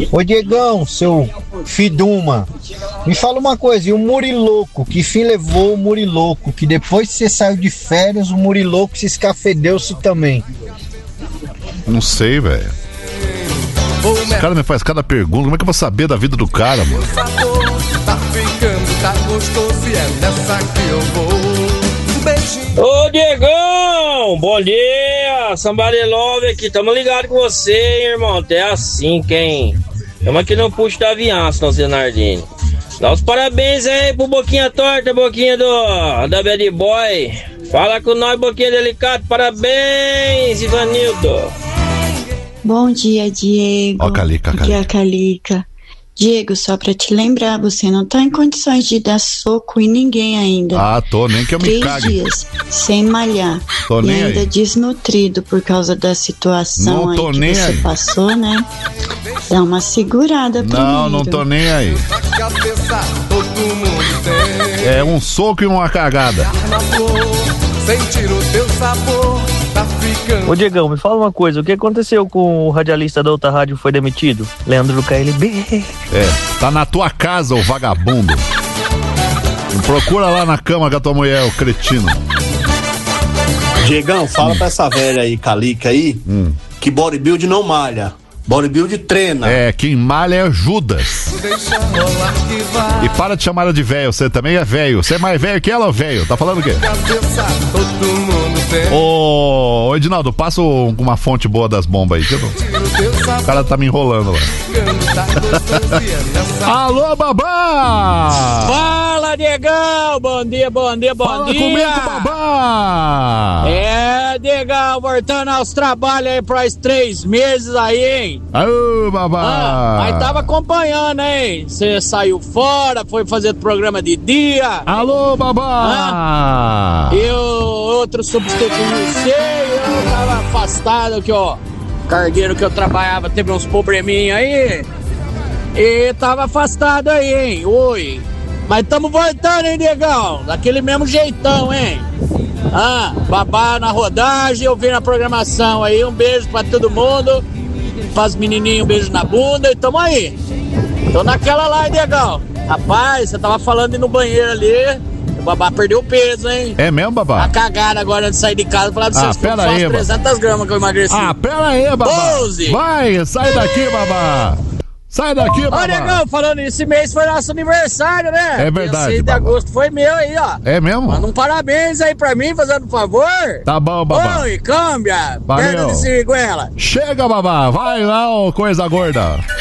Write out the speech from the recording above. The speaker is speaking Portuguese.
Ô Diegão, seu Fiduma, me fala uma coisa, e o Muriloco, que fim levou o Muriloco? Que depois que você saiu de férias, o Muriloco se escafedeu-se também. Não sei, velho. Esse cara me faz cada pergunta, como é que eu vou saber da vida do cara, mano? Tá ficando, tá gostoso e é nessa que eu vou. Um beijinho. Ô Diegão, bom dia, Somebody Love aqui, tamo ligado com você, hein, irmão, é assim, quem? Tamo aqui no puxo da aviança, São Nardini. Dá os parabéns aí pro Boquinha Torta, Boquinha da Bad Boy. Fala com nós, Boquinha Delicado, parabéns, Ivanildo. Bom dia, Diego. Ó, Calica. Aqui é a Calica. Diego, só pra te lembrar, você não tá em condições de dar soco em ninguém ainda. Ah, tô, nem que eu me 3 cague. dias sem malhar. Tô e nem ainda aí. Desnutrido por causa da situação Não tô aí que nem você aí. passou, né? Dá uma segurada primeiro. Não tô nem aí. Todo mundo tem. É um soco e uma cagada. Na flor, sentir o teu sabor. Tá ficando. Ô Diegão, me fala uma coisa, o que aconteceu com o radialista da outra rádio que foi demitido? Leandro do KLB. Tá na tua casa, ô vagabundo. Procura lá na cama com a tua mulher, ô cretino. Diegão, fala pra essa velha aí, Calica aí, que bodybuild não malha. Bodybuild treina. É, quem malha é Judas. Deixa rolar que vai. E para de chamar ela de velho, você também é velho. Você é mais velho que ela, velho? Tá falando o quê? Cabeça, todo mundo tem. Ô, Edinaldo, passa uma fonte boa das bombas aí. O cara tá me enrolando lá. Alô, babá! Fala, Diegão, bom dia. Fala comigo, babá! É, Diegão, voltando aos trabalhos aí para os 3 meses aí, hein? Ô, babá! Mas tava acompanhando, hein? Você saiu fora, foi fazer programa de dia. Alô, babá! Eu, outro substituto seu, eu tava afastado aqui, ó. Cargueiro que eu trabalhava teve uns probleminha aí. E tava afastado aí, hein? Oi. Mas tamo voltando, hein, Diegão? Daquele mesmo jeitão, hein? Babá na rodagem, eu vi na programação aí. Um beijo pra todo mundo. Pras menininhas, um beijo na bunda e tamo aí. Tô naquela lá, hein, Diegão? Rapaz, você tava falando de ir no banheiro ali. O babá perdeu peso, hein? É mesmo, babá? Tá cagada agora de sair de casa pra falar de vocês que eu pera aí, faço 300 gramas que eu emagreci. Pera aí, babá. 12. Vai, sai daqui, babá. Sai daqui, babá. Olha, Diegão, falando esse mês foi nosso aniversário, né? É verdade, 6 de babá. agosto foi meu aí, ó. É mesmo? Manda um parabéns aí pra mim, fazendo um favor. Tá bom, babá. Oi, câmbia. Valeu. Perna de ciguela. Chega, babá. Vai lá, ô coisa gorda.